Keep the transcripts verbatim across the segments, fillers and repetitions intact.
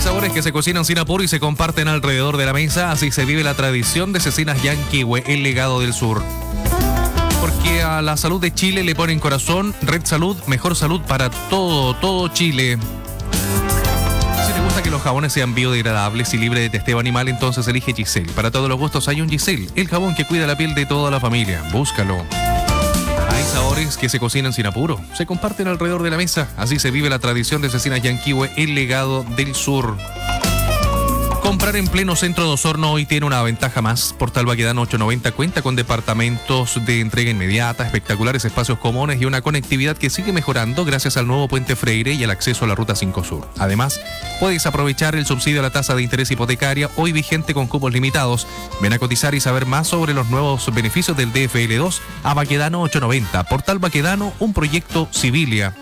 Sabores que se cocinan sin apuro y se comparten alrededor de la mesa. Así se vive la tradición de Cecinas Yanquihue, el legado del sur. Porque a la salud de Chile le ponen corazón. Red Salud, mejor salud para todo, todo Chile. Si te gusta que los jabones sean biodegradables y libres de testeo animal, entonces elige Giselle. Para todos los gustos hay un Giselle, el jabón que cuida la piel de toda la familia. Búscalo. Hay sabores que se cocinan sin apuro, se comparten alrededor de la mesa. Así se vive la tradición de Cecinas Yanquihue, el legado del sur. Comprar en pleno centro de Osorno hoy tiene una ventaja más. Portal Baquedano ochocientos noventa cuenta con departamentos de entrega inmediata, espectaculares espacios comunes y una conectividad que sigue mejorando gracias al nuevo Puente Freire y al acceso a la Ruta cinco Sur. Además, puedes aprovechar el subsidio a la tasa de interés hipotecaria hoy vigente con cupos limitados. Ven a cotizar y saber más sobre los nuevos beneficios del D F L dos a Baquedano ochocientos noventa. Portal Baquedano, un proyecto Civilia.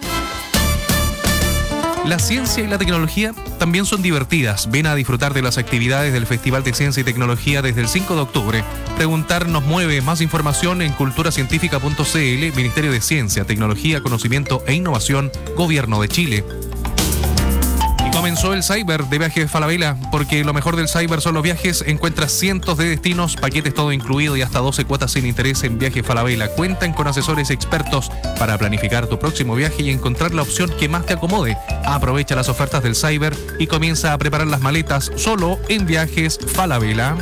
La ciencia y la tecnología también son divertidas. Ven a disfrutar de las actividades del Festival de Ciencia y Tecnología desde el cinco de octubre. Preguntar nos mueve. Más información en cultura científica punto c l, Ministerio de Ciencia, Tecnología, Conocimiento e Innovación, Gobierno de Chile. Comenzó el Cyber de Viajes Falabella, porque lo mejor del Cyber son los viajes. Encuentras cientos de destinos, paquetes todo incluido y hasta doce cuotas sin interés en Viajes Falabella. Cuentan con asesores expertos para planificar tu próximo viaje y encontrar la opción que más te acomode. Aprovecha las ofertas del Cyber y comienza a preparar las maletas solo en Viajes Falabella.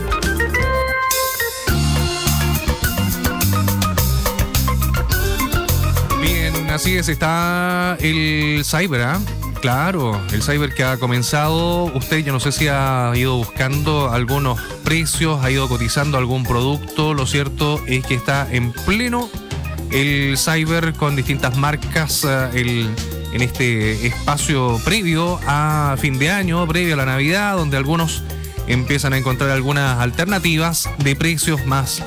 Bien, así es, está el Cyber, ¿ah? ¿eh? Claro, el Cyber que ha comenzado. Usted, yo no sé si ha ido buscando algunos precios, ha ido cotizando algún producto. Lo cierto es que está en pleno el Cyber con distintas marcas uh, el, en este espacio previo a fin de año, previo a la Navidad, donde algunos empiezan a encontrar algunas alternativas de precios más